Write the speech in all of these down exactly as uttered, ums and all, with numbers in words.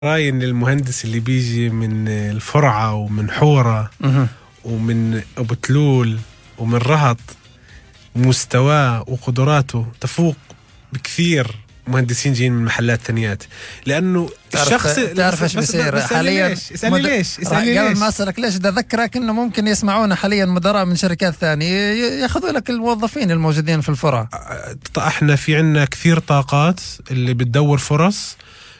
رأيي إن المهندس اللي بيجي من الفرعة ومن حورة ومن أبو تلول ومن رهط مستواه وقدراته تفوق بكثير مهندسين جايين من محلات ثانيات، لأنه الشخص تعرف ايش بيصير حاليا. اسألني مد... ليش اسألني قبل ليش ما أسألك ليش ده أذكرك إنه ممكن يسمعونا حاليا مدراء من شركات ثانية ياخذوا لك الموظفين الموجودين في الفرع. احنا في عنا كثير طاقات اللي بتدور فرص،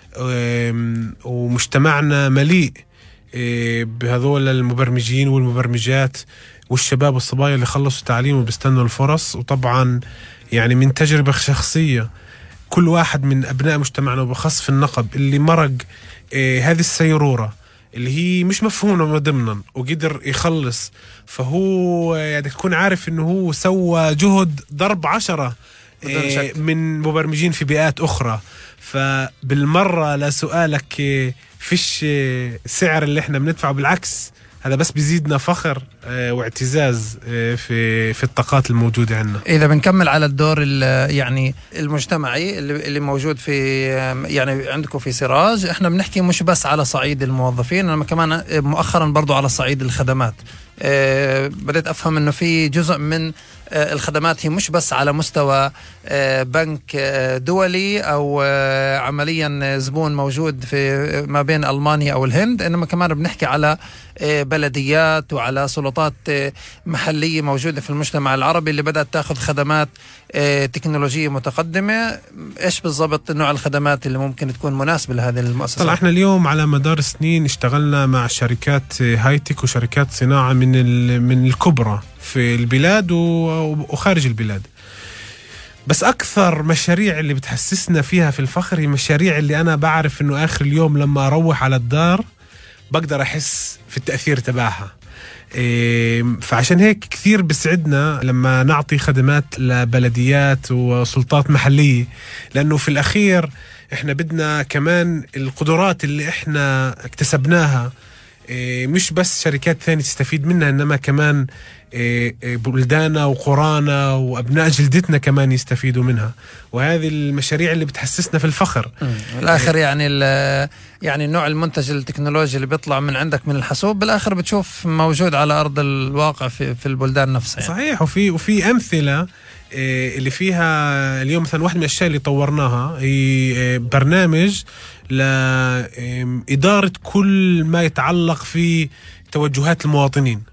ومجتمعنا مليء بهذول المبرمجين والمبرمجات والشباب والصبايا اللي خلصوا تعليم وبيستنوا الفرص. وطبعا يعني من تجربة شخصية كل واحد من أبناء مجتمعنا وبخاص في النقب اللي مرق هذه السيرورة اللي هي مش مفهومة ضمنا وقدر يخلص، فهو يعني تكون عارف انه هو سوى جهد ضرب عشرة من مبرمجين في بيئات أخرى. فبالمرة لسؤالك فيش سعر اللي احنا بندفعه، بالعكس هذا بس بيزيدنا فخر واعتزاز في في الطاقات الموجودة عندنا. إذا بنكمل على الدور يعني المجتمعي اللي اللي موجود في يعني عندكم في سراج، احنا بنحكي مش بس على صعيد الموظفين، انما كمان مؤخرا برضو على صعيد الخدمات. أه بديت أفهم أنه في جزء من أه الخدمات هي مش بس على مستوى أه بنك أه دولي أو أه عمليا زبون موجود في ما بين ألمانيا أو الهند، إنما كمان بنحكي على أه بلديات وعلى سلطات أه محلية موجودة في المجتمع العربي اللي بدأت تأخذ خدمات أه تكنولوجية متقدمة. إيش بالضبط نوع الخدمات اللي ممكن تكون مناسبة لهذه المؤسسة؟ طلع احنا اليوم على مدار سنين اشتغلنا مع شركات هايتك وشركات صناعة من من الكبرى في البلاد وخارج البلاد، بس أكثر مشاريع اللي بتحسسنا فيها في الفخر هي مشاريع اللي أنا بعرف إنه آخر اليوم لما أروح على الدار بقدر أحس في التأثير تبعها. فعشان هيك كثير بسعدنا لما نعطي خدمات لبلديات وسلطات محلية، لأنه في الأخير إحنا بدنا كمان القدرات اللي إحنا اكتسبناها مش بس شركات ثانية تستفيد منها، إنما كمان بلدانا وقرانا وأبناء جلدتنا كمان يستفيدوا منها. وهذه المشاريع اللي بتحسسنا في الفخر. بالآخر يعني يعني نوع المنتج التكنولوجي اللي بيطلع من عندك من الحاسوب بالآخر بتشوف موجود على أرض الواقع في في البلدان نفسها يعني. صحيح. وفي وفي أمثلة اللي فيها اليوم مثلا واحد من الأشياء اللي طورناها هي برنامج لإدارة كل ما يتعلق في توجهات المواطنين،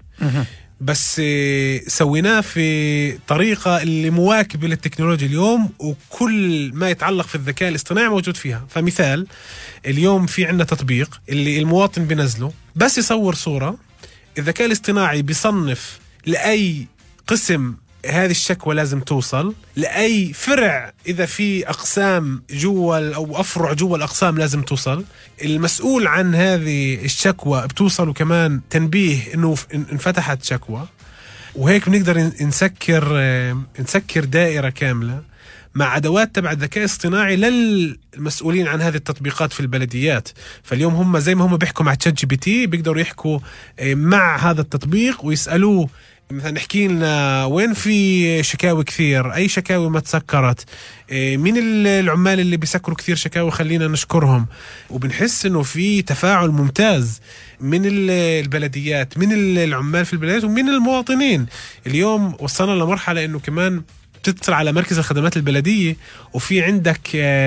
بس سويناه في طريقة اللي مواكبة للتكنولوجيا اليوم، وكل ما يتعلق في الذكاء الاصطناعي موجود فيها. فمثال اليوم في عندنا تطبيق اللي المواطن بنزله بس يصور صورة، الذكاء الاصطناعي بيصنف لأي قسم هذه الشكوى لازم توصل، لأي فرع إذا في أقسام جوا أو أفرع جوا الأقسام لازم توصل، المسؤول عن هذه الشكوى بتوصل، وكمان تنبيه إنه انفتحت شكوى. وهيك بنقدر نسكر نسكر دائرة كاملة مع أدوات تبع الذكاء الاصطناعي للمسؤولين عن هذه التطبيقات في البلديات. فاليوم هم زي ما هم بيحكوا مع تشات جي بي تي بيقدروا يحكوا مع هذا التطبيق ويسألوه مثلا نحكي لنا وين في شكاوي كثير، أي شكاوي ما تسكرت، مين العمال اللي بيسكروا كثير شكاوي خلينا نشكرهم. وبنحس إنه في تفاعل ممتاز من البلديات، من العمال في البلديات ومن المواطنين. اليوم وصلنا لمرحلة إنه كمان بتتصل على مركز الخدمات البلدية وفي عندك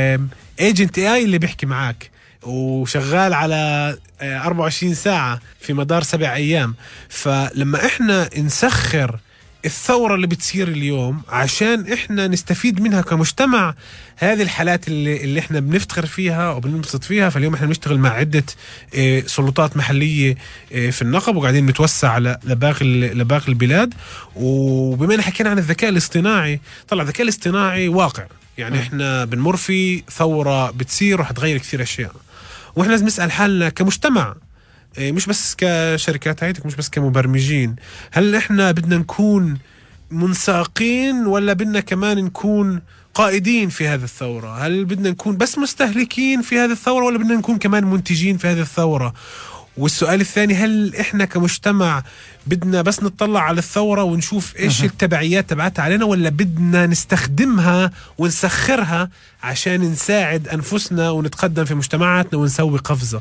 ايجنت اي اي اللي بيحكي معاك وشغال على أربعة وعشرين ساعة في مدار سبع أيام. فلما إحنا نسخر الثورة اللي بتصير اليوم عشان إحنا نستفيد منها كمجتمع، هذه الحالات اللي, اللي إحنا بنفتخر فيها وبننبسط فيها. فاليوم إحنا بنشتغل مع عدة سلطات محلية في النقب وقاعدين نتوسع لباقي لباقي البلاد. وبما إن حكينا عن الذكاء الاصطناعي، طلع الذكاء الاصطناعي واقع يعني إحنا بنمر في ثورة بتصير وحتغير كثير أشياء، وإحنا لازم نسأل حالنا كمجتمع، مش بس كشركات هايتك، مش بس كمبرمجين، هل إحنا بدنا نكون منساقين ولا بدنا كمان نكون قائدين في هذه الثورة؟ هل بدنا نكون بس مستهلكين في هذه الثورة ولا بدنا نكون كمان منتجين في هذه الثورة؟ والسؤال الثاني، هل إحنا كمجتمع بدنا بس نطلع على الثورة ونشوف إيش التبعيات تبعتها علينا، ولا بدنا نستخدمها ونسخرها عشان نساعد أنفسنا ونتقدم في مجتمعاتنا ونسوي قفزة؟